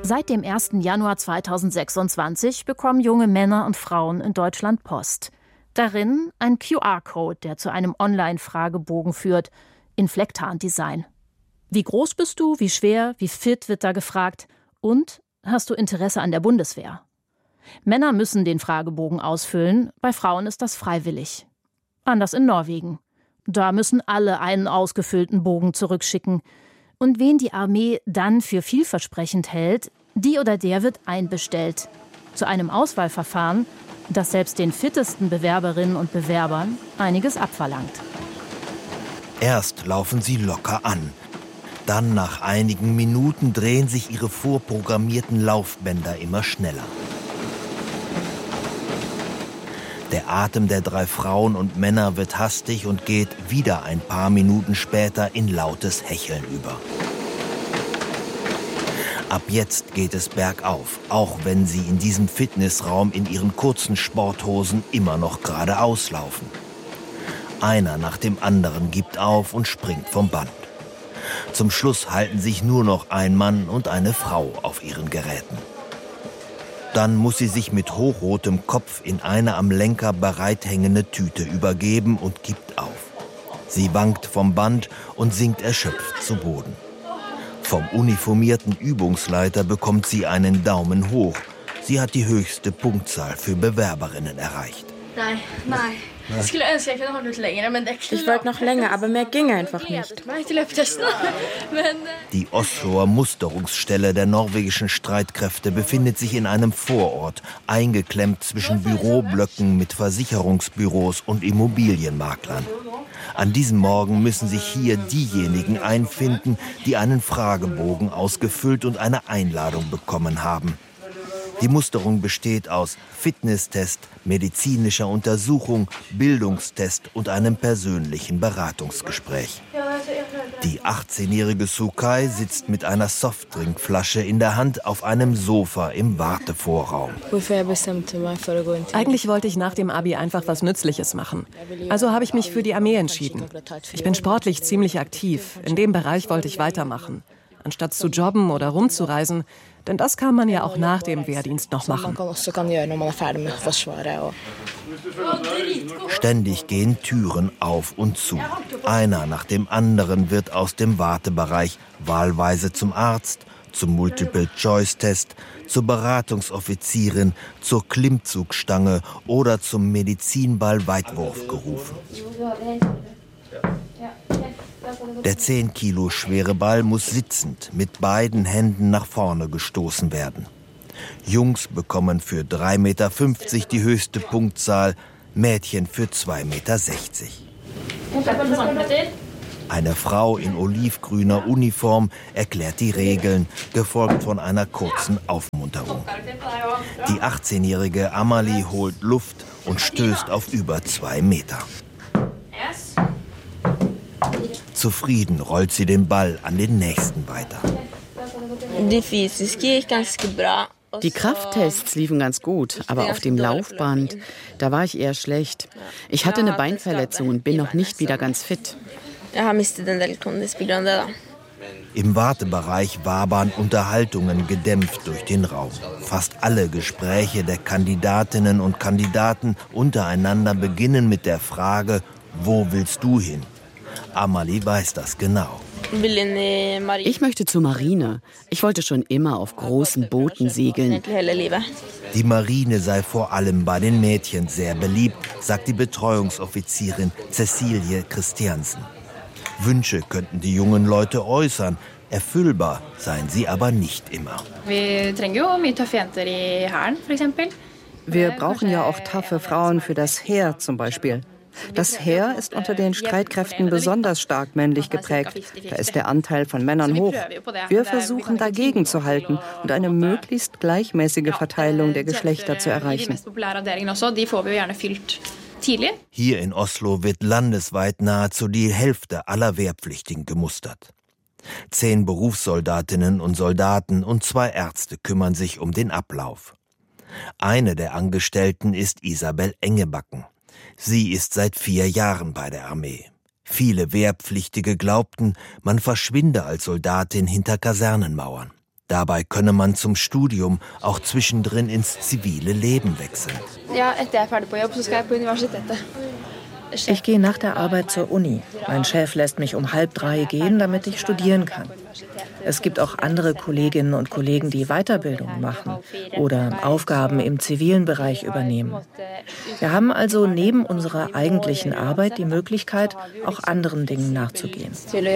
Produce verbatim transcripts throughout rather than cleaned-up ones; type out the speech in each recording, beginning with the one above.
Seit dem ersten Januar zweitausendsechsundzwanzig bekommen junge Männer und Frauen in Deutschland Post. Darin ein Q R-Code, der zu einem Online-Fragebogen führt, in Flecktarndesign. Wie groß bist du, wie schwer, wie fit wird da gefragt und hast du Interesse an der Bundeswehr? Männer müssen den Fragebogen ausfüllen, bei Frauen ist das freiwillig. Anders in Norwegen. Da müssen alle einen ausgefüllten Bogen zurückschicken. Und wen die Armee dann für vielversprechend hält, die oder der wird einbestellt. Zu einem Auswahlverfahren, das selbst den fittesten Bewerberinnen und Bewerbern einiges abverlangt. Erst laufen sie locker an. Dann nach einigen Minuten drehen sich ihre vorprogrammierten Laufbänder immer schneller. Der Atem der drei Frauen und Männer wird hastig und geht wieder ein paar Minuten später in lautes Hecheln über. Ab jetzt geht es bergauf, auch wenn sie in diesem Fitnessraum in ihren kurzen Sporthosen immer noch geradeaus laufen. Einer nach dem anderen gibt auf und springt vom Band. Zum Schluss halten sich nur noch ein Mann und eine Frau auf ihren Geräten. Dann muss sie sich mit hochrotem Kopf in eine am Lenker bereithängende Tüte übergeben und gibt auf. Sie wankt vom Band und sinkt erschöpft zu Boden. Vom uniformierten Übungsleiter bekommt sie einen Daumen hoch. Sie hat die höchste Punktzahl für Bewerberinnen erreicht. Nein, nein. Ich Ich wollte noch länger, aber mehr ging einfach nicht. Die Osloer Musterungsstelle der norwegischen Streitkräfte befindet sich in einem Vorort, eingeklemmt zwischen Büroblöcken mit Versicherungsbüros und Immobilienmaklern. An diesem Morgen müssen sich hier diejenigen einfinden, die einen Fragebogen ausgefüllt und eine Einladung bekommen haben. Die Musterung besteht aus Fitnesstest, medizinischer Untersuchung, Bildungstest und einem persönlichen Beratungsgespräch. Die achtzehnjährige Sukai sitzt mit einer Softdrinkflasche in der Hand auf einem Sofa im Wartevorraum. Eigentlich wollte ich nach dem Abi einfach was Nützliches machen. Also habe ich mich für die Armee entschieden. Ich bin sportlich ziemlich aktiv. In dem Bereich wollte ich weitermachen. Anstatt zu jobben oder rumzureisen, denn das kann man ja auch nach dem Wehrdienst noch machen. Ständig gehen Türen auf und zu. Einer nach dem anderen wird aus dem Wartebereich wahlweise zum Arzt, zum Multiple-Choice-Test, zur Beratungsoffizierin, zur Klimmzugstange oder zum Medizinball-Weitwurf gerufen. Der zehn Kilo schwere Ball muss sitzend mit beiden Händen nach vorne gestoßen werden. Jungs bekommen für drei Meter fünfzig die höchste Punktzahl, Mädchen für zwei Meter sechzig. Eine Frau in olivgrüner Uniform erklärt die Regeln, gefolgt von einer kurzen Aufmunterung. Die achtzehnjährige Amalie holt Luft und stößt auf über zwei Meter. Zufrieden rollt sie den Ball an den nächsten weiter. Die Krafttests liefen ganz gut, aber auf dem Laufband, da war ich eher schlecht. Ich hatte eine Beinverletzung und bin noch nicht wieder ganz fit. Im Wartebereich wabern Unterhaltungen gedämpft durch den Raum. Fast alle Gespräche der Kandidatinnen und Kandidaten untereinander beginnen mit der Frage, wo willst du hin? Amalie weiß das genau. Ich möchte zur Marine. Ich wollte schon immer auf großen Booten segeln. Die Marine sei vor allem bei den Mädchen sehr beliebt, sagt die Betreuungsoffizierin Cecilie Christiansen. Wünsche könnten die jungen Leute äußern, erfüllbar seien sie aber nicht immer. Wir brauchen ja auch taffe Frauen für das Heer zum Beispiel. Das Heer ist unter den Streitkräften besonders stark männlich geprägt. Da ist der Anteil von Männern hoch. Wir versuchen dagegen zu halten und eine möglichst gleichmäßige Verteilung der Geschlechter zu erreichen. Hier in Oslo wird landesweit nahezu die Hälfte aller Wehrpflichtigen gemustert. Zehn Berufssoldatinnen und Soldaten und zwei Ärzte kümmern sich um den Ablauf. Eine der Angestellten ist Isabel Engebacken. Sie ist seit vier Jahren bei der Armee. Viele Wehrpflichtige glaubten, man verschwinde als Soldatin hinter Kasernenmauern. Dabei könne man zum Studium auch zwischendrin ins zivile Leben wechseln. Ich gehe nach der Arbeit zur Uni. Mein Chef lässt mich um halb drei gehen, damit ich studieren kann. Es gibt auch andere Kolleginnen und Kollegen, die Weiterbildungen machen oder Aufgaben im zivilen Bereich übernehmen. Wir haben also neben unserer eigentlichen Arbeit die Möglichkeit, auch anderen Dingen nachzugehen.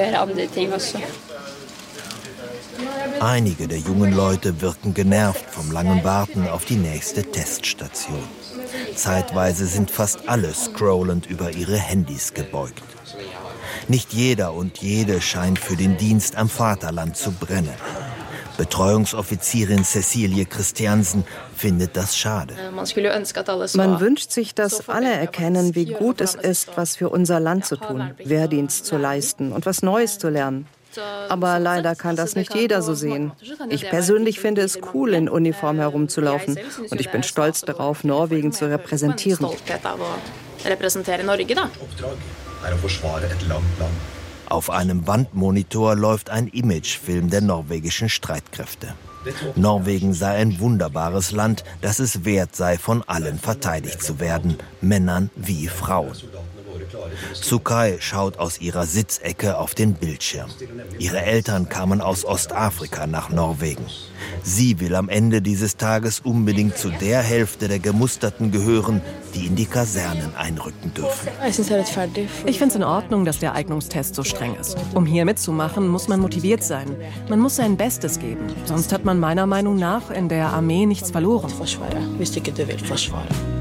Einige der jungen Leute wirken genervt vom langen Warten auf die nächste Teststation. Zeitweise sind fast alle scrollend über ihre Handys gebeugt. Nicht jeder und jede scheint für den Dienst am Vaterland zu brennen. Betreuungsoffizierin Cecilie Christiansen findet das schade. Man wünscht sich, dass alle erkennen, wie gut es ist, was für unser Land zu tun, Wehrdienst zu leisten und was Neues zu lernen. Aber leider kann das nicht jeder so sehen. Ich persönlich finde es cool, in Uniform herumzulaufen. Und ich bin stolz darauf, Norwegen zu repräsentieren. Auf einem Wandmonitor läuft ein Imagefilm der norwegischen Streitkräfte. Norwegen sei ein wunderbares Land, das es wert sei, von allen verteidigt zu werden, Männern wie Frauen. Sukai schaut aus ihrer Sitzecke auf den Bildschirm. Ihre Eltern kamen aus Ostafrika nach Norwegen. Sie will am Ende dieses Tages unbedingt zu der Hälfte der Gemusterten gehören, die in die Kasernen einrücken dürfen. Ich finde es in Ordnung, dass der Eignungstest so streng ist. Um hier mitzumachen, muss man motiviert sein. Man muss sein Bestes geben. Sonst hat man meiner Meinung nach in der Armee nichts verloren.